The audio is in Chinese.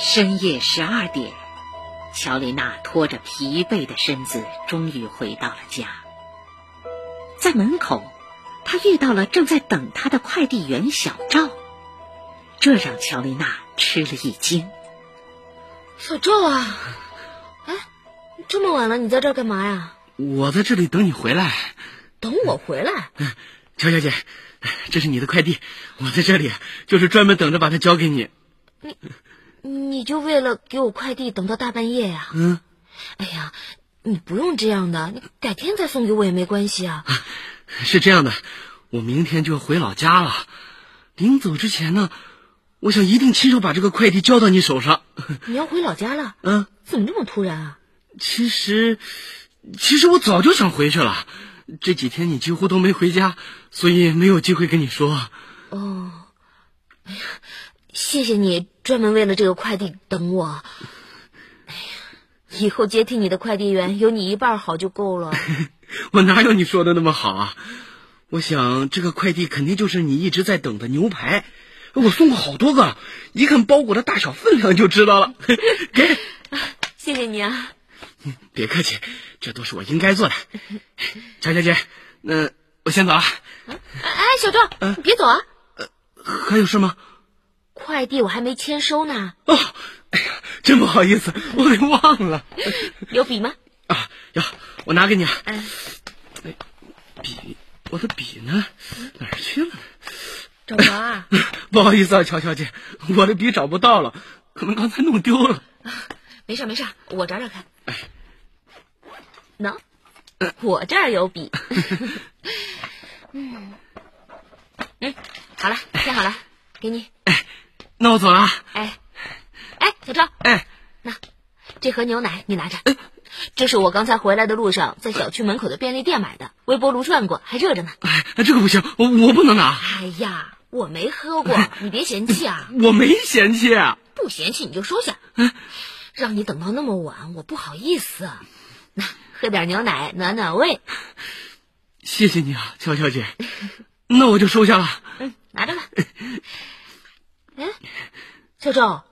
深夜12点，乔丽娜拖着疲惫的身子终于回到了家。在门口，她遇到了正在等她的快递员小赵，这让乔丽娜吃了一惊。 小赵啊，哎，这么晚了你在这儿干嘛呀？ 我在这里等你回来。 等我回来？ 乔小姐，这是你的快递，我在这里就是专门等着把它交给你。 你就为了给我快递等到大半夜呀？哎呀，你不用这样的，你改天再送给我也没关系啊。 是这样的，我明天就要回老家了，临走之前呢，我想一定亲手把这个快递交到你手上。 你要回老家了？怎么这么突然啊？ 其实我早就想回去了，这几天你几乎都没回家，所以没有机会跟你说。 哦，哎呀，谢谢你专门为了这个快递等我。哎呀，以后接替你的快递员有你一半好就够了。 我哪有你说的那么好啊？我想这个快递肯定就是你一直在等的牛排，我送过好多个，一看包裹的大小分量就知道了。给， 谢谢你啊。 别客气，这都是我应该做的。乔小姐，那我先走了。 哎，小赵，你别走啊。 还有事吗？ 快递我还没签收呢。 哦，哎呀，真不好意思，我给忘了。 有笔吗？ 啊，有，我拿给你啊。笔，我的笔呢？哪儿去了呢？ 找不着啊？ 不好意思啊，乔小姐，我的笔找不到了，可能刚才弄丢了。 没事没事，我找找看。喏，我这儿有笔。好了，签好了，给你。 那我走了。 小赵，那这盒牛奶你拿着。这是我刚才回来的路上在小区门口的便利店买的，微波炉转过，还热着呢。 这个不行，我不能拿。 哎呀，我没喝过，你别嫌弃啊。 我没嫌弃。 不嫌弃你就说下。让你等到那么晚，我不好意思。那喝点牛奶暖暖胃。 谢谢你啊，乔小姐。那我就收下了。 拿着吧。小赵，